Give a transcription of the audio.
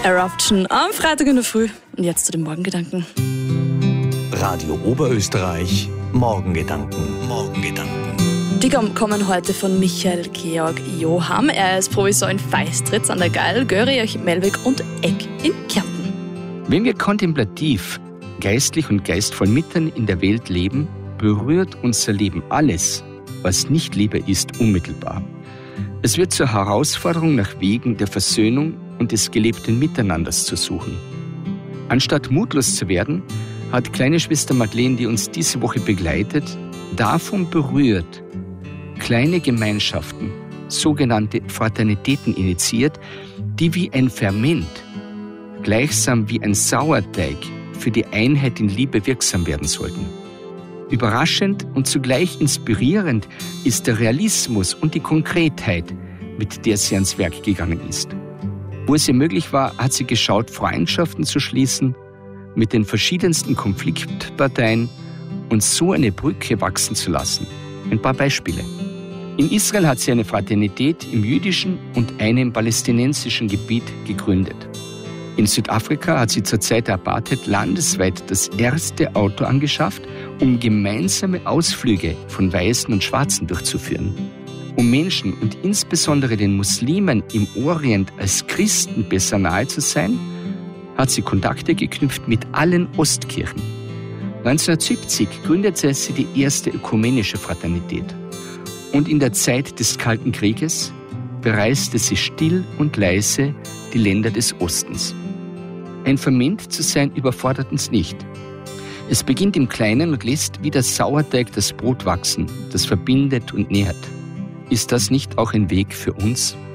Eruption am Freitag in der Früh. Und jetzt zu den Morgengedanken. Radio Oberösterreich, Morgengedanken. Die kommen heute von Michael Georg Joham. Er ist Provisor in Feistritz an der Geil, Görriach, Melweg und Egg in Kärnten. Wenn wir kontemplativ, geistlich und geistvoll mitten in der Welt leben, berührt unser Leben alles, was nicht Liebe ist, unmittelbar. Es wird zur Herausforderung, nach Wegen der Versöhnung und des gelebten Miteinanders zu suchen. Anstatt mutlos zu werden, hat kleine Schwester Madeleine, die uns diese Woche begleitet, davon berührt, kleine Gemeinschaften, sogenannte Fraternitäten initiiert, die wie ein Ferment, gleichsam wie ein Sauerteig für die Einheit in Liebe wirksam werden sollten. Überraschend und zugleich inspirierend ist der Realismus und die Konkretheit, mit der sie ans Werk gegangen ist. Wo es ihr möglich war, hat sie geschaut, Freundschaften zu schließen mit den verschiedensten Konfliktparteien und so eine Brücke wachsen zu lassen. Ein paar Beispiele. In Israel hat sie eine Fraternität im jüdischen und eine im palästinensischen Gebiet gegründet. In Südafrika hat sie zur Zeit der Apartheid landesweit das erste Auto angeschafft, um gemeinsame Ausflüge von Weißen und Schwarzen durchzuführen. Um Menschen und insbesondere den Muslimen im Orient als Christen besser nahe zu sein, hat sie Kontakte geknüpft mit allen Ostkirchen. 1970 gründete sie die erste ökumenische Fraternität. Und in der Zeit des Kalten Krieges bereiste sie still und leise die Länder des Ostens. Ein Ferment zu sein überfordert uns nicht. Es beginnt im Kleinen und lässt wie der Sauerteig das Brot wachsen, das verbindet und nährt. Ist das nicht auch ein Weg für uns?